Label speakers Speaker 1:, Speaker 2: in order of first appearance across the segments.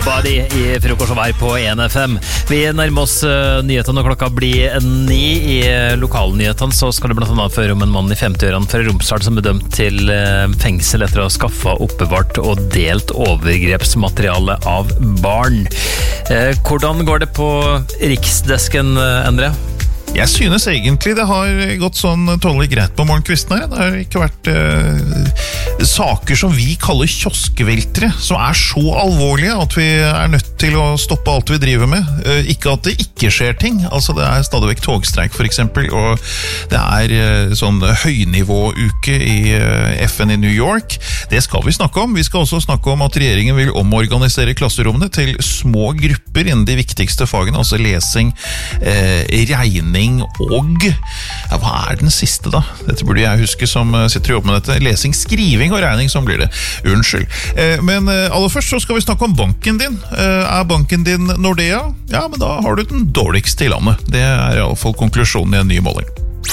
Speaker 1: Nobody i frokost og vær på 1FM. Vi nærmer oss nyhetene, og klokka blir 9. I lokalnyhetene så skal det blant annet føre om en mann i 50-årene fra Romsdal som er dømt til fengsel etter å ha skaffet, oppbevart og delt overgrepsmateriale av barn. Hvordan går det på Riksdesken, Endre?
Speaker 2: Jeg synes egentlig det har gått sånn tålelig greit på morgenkvisten her. Det har ikke vært saker som vi kaller kioskveltere, som er så alvorlige at vi er nødt til å stoppe alt vi driver med. Ikke at det ikke skjer ting. Altså det er stadig vekk togstreik for eksempel, og det er sånn høynivåuke i FN i New York. Det skal vi snakke om. Vi skal også snakke om at regjeringen vil omorganisere klasserommene til små grupper innen de viktigste fagene, altså lesing, regning og hva er den siste da? Dette burde jeg huske som sitter og jobber med dette. Lesing, skriving og regning, som blir det. Unnskyld. Men aller først så skal vi snakke om banken din. Er banken din Nordea? Ja, men da har du den dårligste i landet. Det er i alle fall konklusjonen i en ny måling.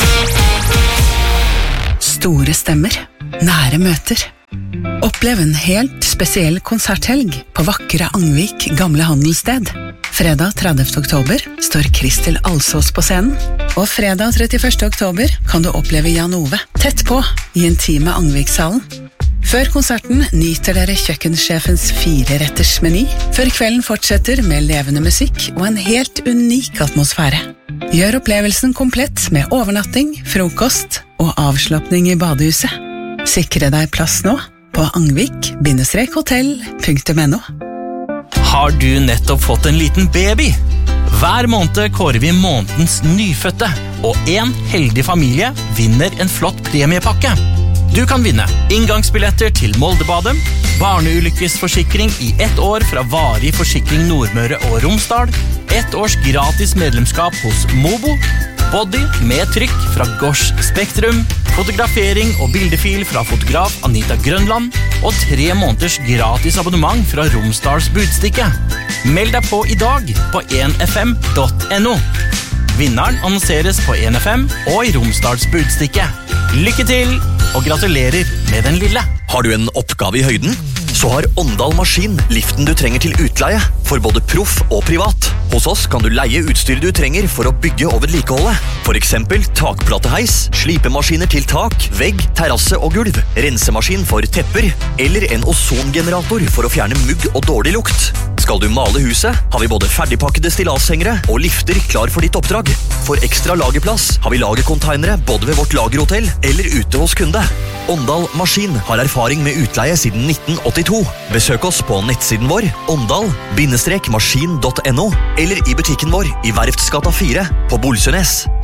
Speaker 3: Store stemmer, nære møter. Opplev en helt spesiell konserthelg på vakre Angvik gamle handelssted. Fredag 30. oktober står Kristel Alsås på scenen, og fredag 31. oktober kan du oppleve Jan Ove tett på i intime Angvikshallen. Før konserten nyter dere kjøkkensjefens 4-retters meny, før kvelden fortsetter med levende musikk og en helt unik atmosfære. Gjør opplevelsen komplett med overnatting, frokost og avslappning i badehuset. Sikre deg plass nå på angvik-hotell.no.
Speaker 4: Har du nettopp fått en liten baby? Hver måned kårer vi månedens nyfødte, og en heldig familie vinner en flott premiepakke. Du kan vinne inngangsbilletter til Moldebadet, barneulykkesforsikring i 1 år fra Varig Forsikring Nordmøre og Romsdal, 1 års gratis medlemskap hos Mobo, body med trykk fra Gors Spektrum, fotografering og bildefil fra fotograf Anita Grønland og 3 måneders gratis abonnement fra Romsdals Budstikke. Meld deg på i dag på 1fm.no. Vinneren annonseres på 1FM og i Romsdals Budstikke. Lykke til, og gratulerer med den lille.
Speaker 5: Har du en oppgave i høyden? Så har Åndal Maskin liften du trenger til utleie, for både proff og privat. Hos oss kan du leie utstyret du trenger for å bygge og vedlikeholde. For eksempel takplateheis, slipemaskiner til tak, vegg, terrasse og gulv, rensemaskin for tepper, eller en ozongenerator for å fjerne mugg og dårlig lukt. Skal du male huset, har vi både ferdigpakkede stillashengere og lifter klar for ditt oppdrag. For ekstra lagerplass har vi lagerkonteinere både ved vårt lagerhotell eller ute hos kunde. Åndal Maskin har erfaring med utleie siden 1982. Besøk oss på nettsiden vår, åndal-maskin.no, eller i butikken vår i Verftsgata 4 på Bolsønes.